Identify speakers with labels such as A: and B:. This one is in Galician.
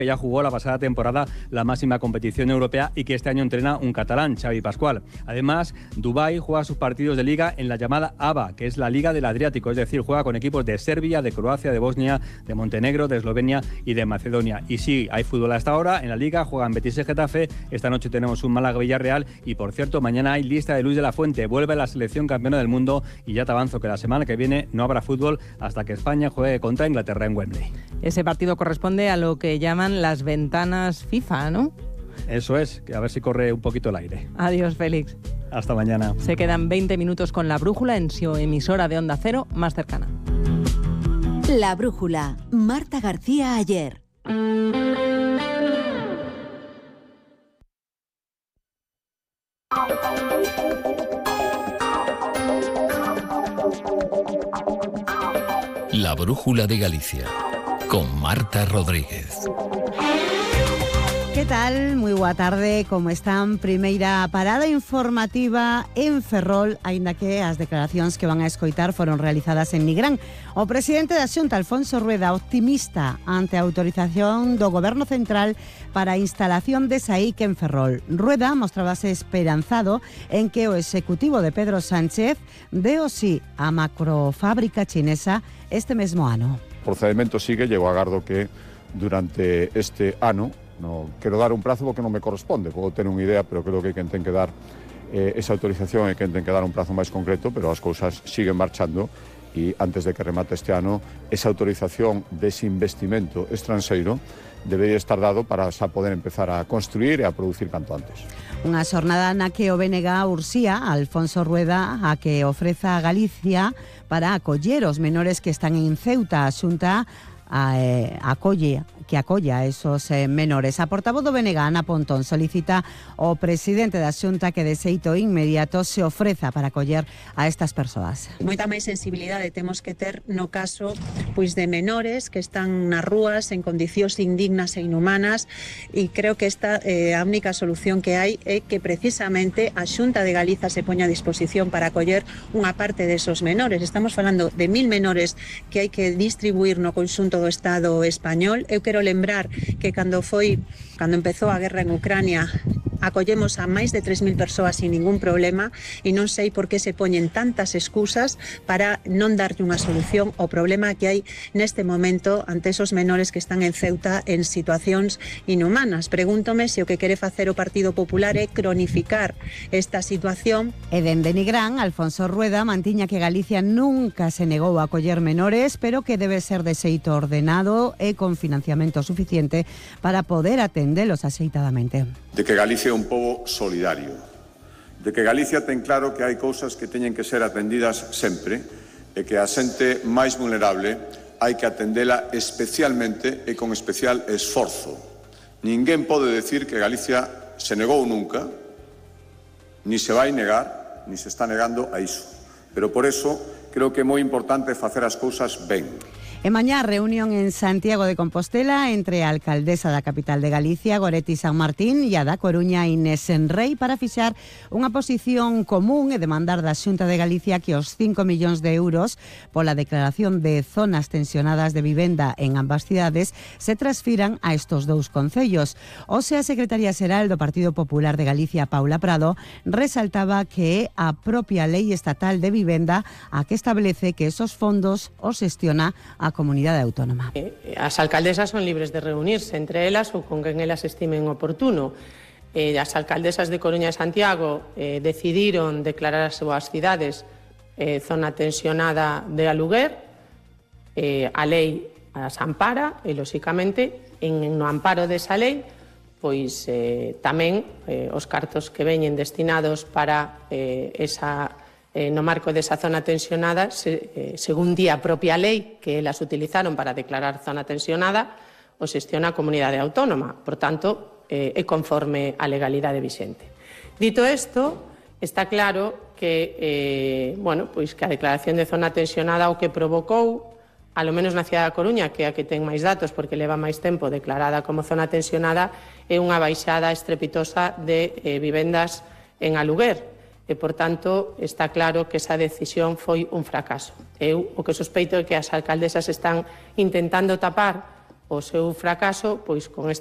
A: que ya jugó la pasada temporada la máxima competición europea y que este año entrena un catalán, Xavi Pascual. Además, Dubái juega sus partidos de liga en la llamada ABA, que es la Liga del Adriático, es decir, juega con equipos de Serbia, de Croacia, de Bosnia, de Montenegro, de Eslovenia y de Macedonia. Y sí, hay fútbol hasta ahora, en la liga juegan Betis y Getafe, esta noche tenemos un Málaga-Villarreal y, por cierto, mañana hay lista de Luis de la Fuente, vuelve la selección campeona del mundo y ya te avanzo que la semana que viene no habrá fútbol hasta que España juegue contra Inglaterra en Wembley.
B: Ese partido corresponde a lo que llaman las ventanas FIFA, ¿no?
A: Eso es, que a ver si corre un poquito el aire.
B: Adiós, Félix.
A: Hasta mañana.
B: Se quedan 20 minutos con La Brújula en su emisora de Onda Cero más cercana.
C: La Brújula. Marta García Ayer.
D: La Brújula de Galicia, con Marta Rodríguez.
E: Que tal? Moi boa tarde, como están? Primeira parada informativa en Ferrol, aínda que as declaracións que van a escoitar foron realizadas en Nigrán. O presidente da Xunta, Alfonso Rueda, optimista ante a autorización do Goberno Central para a instalación de SAIC en Ferrol. Rueda mostrábase esperanzado en que o executivo de Pedro Sánchez dé o sí a macrofábrica chinesa este mesmo ano.
F: O procedimento sigue, eu agardo que durante este ano, no quero dar un prazo porque non me corresponde, podo ter unha idea, pero creo que quen ten que dar esa autorización e quen ten que dar un prazo máis concreto, pero as cousas siguen marchando e antes de que remate este ano, esa autorización dese investimento estranxeiro debería estar dado para xa poder empezar a construir e a producir canto antes.
E: Unha xornada na que o BNG ursía a Alfonso Rueda a que ofreza a Galicia para acoller os menores que están en Ceuta. A Xunta que acolla a esos menores. A portavoz do BNG, Ana Pontón, solicita ao presidente da Xunta que de xeito inmediato se ofreza para acoller a estas persoas.
G: Moita máis sensibilidade temos que ter no caso pois de menores que están nas rúas en condicións indignas e inhumanas e creo que esta a única solución que hai é que precisamente a Xunta de Galiza se poña a disposición para acoller unha parte desos menores. Estamos falando de 1000 menores que hai que distribuir no conxunto do Estado español. Eu quero lembrar que cando empezou a guerra en Ucrania acollemos a máis de 3000 persoas sin ningún problema e non sei por que se poñen tantas excusas para non darlle unha solución ao problema que hai neste momento ante esos menores que están en Ceuta en situacións inhumanas. Pregúntome se o que quere facer o Partido Popular é cronificar esta situación.
E: E dende Nigrán, Alfonso Rueda mantiña que Galicia nunca se negou a acoller menores, pero que debe ser de xeito ordenado e con financiamento suficiente para poder atendelos axeitadamente.
F: De que Galicia é un pobo solidario, de que Galicia ten claro que hai cousas que teñen que ser atendidas sempre e que a xente máis vulnerable hai que atendela especialmente e con especial esforzo. Ninguén pode decir que Galicia se negou nunca, ni se vai negar, ni se está negando a iso. Pero por eso creo que é moi importante facer as cousas ben.
E: E mañá reunión en Santiago de Compostela entre a alcaldesa da capital de Galicia, Goretti San Martín, e a da Coruña, Inés Enrei, para fixar unha posición común e demandar da Xunta de Galicia que os 5 millóns de euros pola declaración de zonas tensionadas de vivenda en ambas cidades se transfiran a estos dous concellos. Hoxe a secretaria xeral do Partido Popular de Galicia, Paula Prado, resaltaba que é a propia lei estatal de vivenda a que establece que esos fondos os xestiona a comunidade autónoma.
H: As alcaldesas son libres de reunirse entre elas ou con quen elas estimen oportuno. As alcaldesas de Coruña e Santiago decidiron declarar as súas cidades zona tensionada de aluguer. A lei as ampara e, lóxicamente, no amparo desa lei, pois tamén os cartos que veñen destinados para no marco desa zona tensionada, según di a propia lei que elas utilizaron para declarar zona tensionada, o xestiona a comunidade autónoma. Por tanto, é conforme a legalidade vixente. Dito isto, está claro que, que a declaración de zona tensionada o que provocou, a lo menos na cidade da Coruña, que é a que ten máis datos porque leva máis tempo declarada como zona tensionada, é unha baixada estrepitosa de vivendas en aluguer. E, por tanto, está claro que esa decisión foi un fracaso. Eu o que sospeito é que as alcaldesas están intentando tapar o seu fracaso pois con